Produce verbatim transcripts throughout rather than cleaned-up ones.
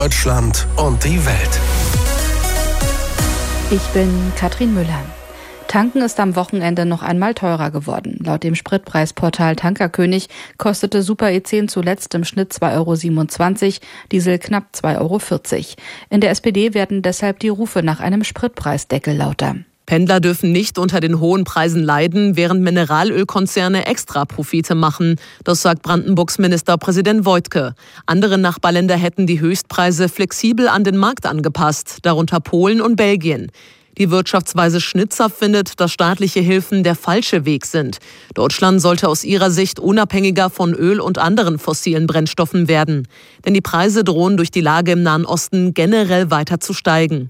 Deutschland und die Welt. Ich bin Katrin Müller. Tanken ist am Wochenende noch einmal teurer geworden. Laut dem Spritpreisportal Tankerkönig kostete Super E zehn zuletzt im Schnitt zwei Euro siebenundzwanzig, Diesel knapp zwei Euro vierzig. In der S P D werden deshalb die Rufe nach einem Spritpreisdeckel lauter. Pendler dürfen nicht unter den hohen Preisen leiden, während Mineralölkonzerne Extraprofite machen. Das sagt Brandenburgs Ministerpräsident Woidke. Andere Nachbarländer hätten die Höchstpreise flexibel an den Markt angepasst, darunter Polen und Belgien. Die Wirtschaftsweise Schnitzer findet, dass staatliche Hilfen der falsche Weg sind. Deutschland sollte aus ihrer Sicht unabhängiger von Öl und anderen fossilen Brennstoffen werden. Denn die Preise drohen durch die Lage im Nahen Osten generell weiter zu steigen.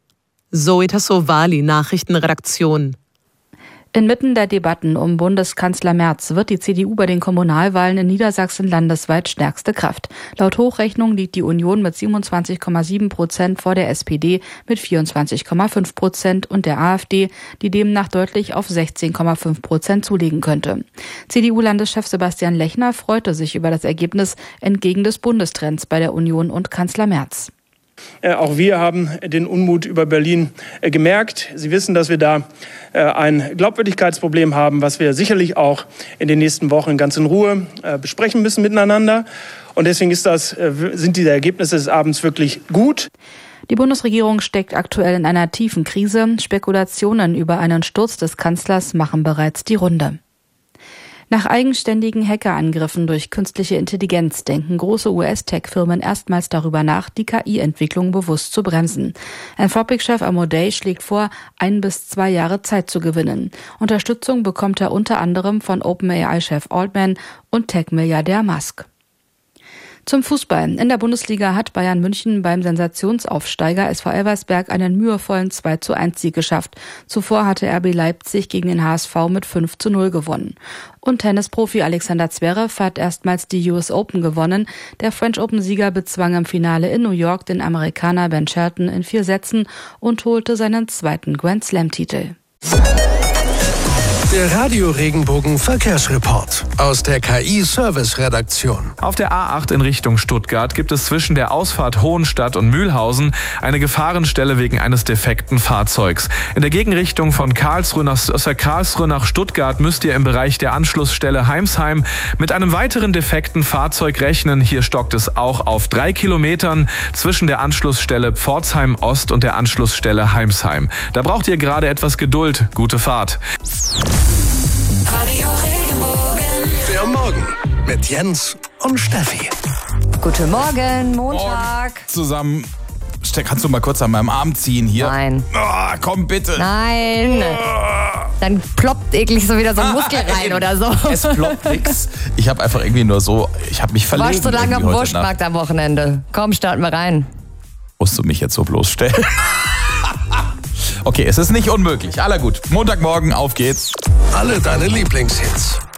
Zoe Tassovali, Nachrichtenredaktion. Inmitten der Debatten um Bundeskanzler Merz wird die C D U bei den Kommunalwahlen in Niedersachsen landesweit stärkste Kraft. Laut Hochrechnung liegt die Union mit siebenundzwanzig Komma sieben Prozent vor der S P D mit vierundzwanzig Komma fünf Prozent und der AfD, die demnach deutlich auf sechzehn Komma fünf Prozent zulegen könnte. C D U-Landeschef Sebastian Lechner freute sich über das Ergebnis entgegen des Bundestrends bei der Union und Kanzler Merz. Auch wir haben den Unmut über Berlin gemerkt. Sie wissen, dass wir da ein Glaubwürdigkeitsproblem haben, was wir sicherlich auch in den nächsten Wochen ganz in Ruhe besprechen müssen miteinander. Und deswegen ist das, sind diese Ergebnisse des Abends wirklich gut. Die Bundesregierung steckt aktuell in einer tiefen Krise. Spekulationen über einen Sturz des Kanzlers machen bereits die Runde. Nach eigenständigen Hackerangriffen durch künstliche Intelligenz denken große U S-Tech-Firmen erstmals darüber nach, die K I-Entwicklung bewusst zu bremsen. Anthropic-Chef Amodei schlägt vor, ein bis zwei Jahre Zeit zu gewinnen. Unterstützung bekommt er unter anderem von OpenAI-Chef Altman und Tech-Milliardär Musk. Zum Fußball. In der Bundesliga hat Bayern München beim Sensationsaufsteiger S V Elversberg einen mühevollen zwei zu eins Sieg geschafft. Zuvor hatte R B Leipzig gegen den H S V mit fünf zu null gewonnen. Und Tennisprofi Alexander Zverev hat erstmals die U S Open gewonnen. Der French Open-Sieger bezwang im Finale in New York den Amerikaner Ben Shelton in vier Sätzen und holte seinen zweiten Grand Slam-Titel. Der Radio-Regenbogen-Verkehrsreport aus der K I-Service-Redaktion. Auf der A acht in Richtung Stuttgart gibt es zwischen der Ausfahrt Hohenstadt und Mühlhausen eine Gefahrenstelle wegen eines defekten Fahrzeugs. In der Gegenrichtung von Karlsruhe nach, aus der Karlsruhe nach Stuttgart müsst ihr im Bereich der Anschlussstelle Heimsheim mit einem weiteren defekten Fahrzeug rechnen. Hier stockt es auch auf drei Kilometern zwischen der Anschlussstelle Pforzheim Ost und der Anschlussstelle Heimsheim. Da braucht ihr gerade etwas Geduld. Gute Fahrt. Radio Regenbogen. Der Morgen mit Jens und Steffi. Guten Morgen, Montag. Morgen zusammen. Kannst du mal kurz an meinem Arm ziehen hier? Nein. Oh, komm bitte. Nein. Dann ploppt eklig so wieder so ein Muskel rein oder so. Es ploppt nix. Ich habe einfach irgendwie nur so, ich habe mich verlegen. Warst so lange am Wurstmarkt am Wochenende. Komm, starten wir rein. Musst du mich jetzt so bloßstellen? Okay, es ist nicht unmöglich. Aller gut. Montagmorgen, auf geht's. Alle deine Lieblingshits.